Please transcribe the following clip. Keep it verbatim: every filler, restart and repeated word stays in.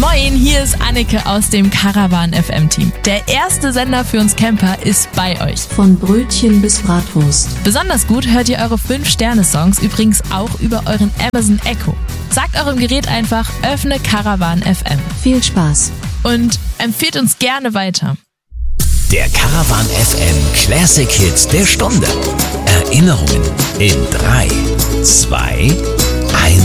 Moin, hier ist Anneke aus dem Caravan F M Team. Der erste Sender für uns Camper ist bei euch. Von Brötchen bis Bratwurst. Besonders gut hört ihr eure fünf Sterne Songs übrigens auch über euren Amazon Echo. Sagt eurem Gerät einfach, öffne Caravan F M. Viel Spaß. Und empfehlt uns gerne weiter. Der Caravan F M Classic Hit der Stunde. Erinnerungen in drei, zwei,